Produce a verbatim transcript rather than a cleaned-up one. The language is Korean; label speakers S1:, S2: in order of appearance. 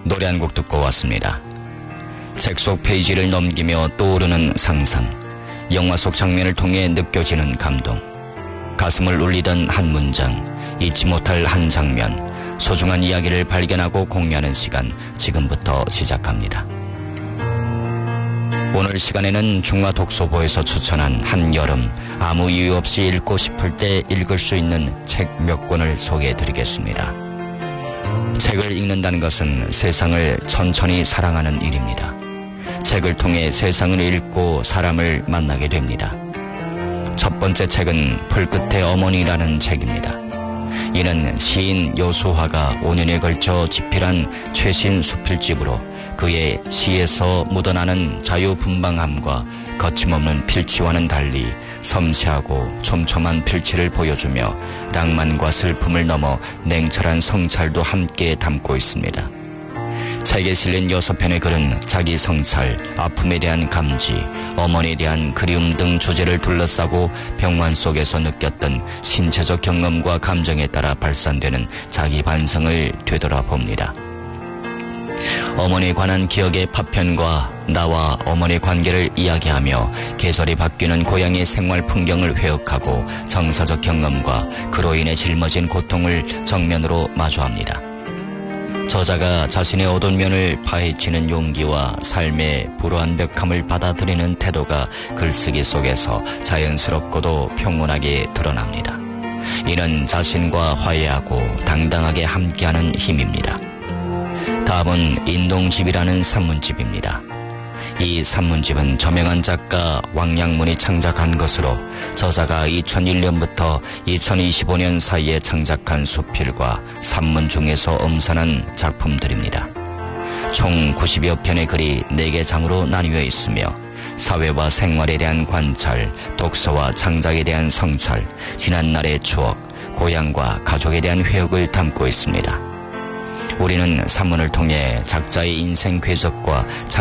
S1: 노래 한 곡 듣고 왔습니다. 책 속 페이지를 넘기며 떠오르는 상상, 영화 속 장면을 통해 느껴지는 감동, 가슴을 울리던 한 문장, 잊지 못할 한 장면, 소중한 이야기를 발견하고 공유하는 시간 지금부터 시작합니다. 오늘 시간에는 중화독서보에서 추천한 한여름 아무 이유 없이 읽고 싶을 때 읽을 수 있는 책 몇 권을 소개해드리겠습니다. 책을 읽는다는 것은 세상을 천천히 사랑하는 일입니다. 책을 통해 세상을 읽고 사람을 만나게 됩니다. 첫 번째 책은 풀끝의 어머니라는 책입니다. 이는 시인 여수화가 오 년에 걸쳐 집필한 최신 수필집으로 그의 시에서 묻어나는 자유분방함과 거침없는 필치와는 달리 섬세하고 촘촘한 필치를 보여주며 낭만과 슬픔을 넘어 냉철한 성찰도 함께 담고 있습니다. 책에 실린 여섯 편의 글은 자기 성찰, 아픔에 대한 감지, 어머니에 대한 그리움 등 주제를 둘러싸고 병환 속에서 느꼈던 신체적 경험과 감정에 따라 발산되는 자기 반성을 되돌아봅니다. 어머니에 관한 기억의 파편과 나와 어머니의 관계를 이야기하며 계절이 바뀌는 고향의 생활 풍경을 회역하고 정서적 경험과 그로 인해 짊어진 고통을 정면으로 마주합니다. 저자가 자신의 어두운 면을 파헤치는 용기와 삶의 불완벽함을 받아들이는 태도가 글쓰기 속에서 자연스럽고도 평온하게 드러납니다. 이는 자신과 화해하고 당당하게 함께하는 힘입니다. 다음은 인동집이라는 산문집입니다. 이 산문집은 저명한 작가 왕양문이 창작한 것으로 저자가 이천일 년부터 이천이십오 년 사이에 창작한 수필과 산문 중에서 엄선한 작품들입니다. 총 구십여 편의 글이 네 개 장으로 나뉘어 있으며 사회와 생활에 대한 관찰, 독서와 창작에 대한 성찰, 지난날의 추억, 고향과 가족에 대한 회역을 담고 있습니다. 우리는 산문을 통해 작자의 인생 궤적과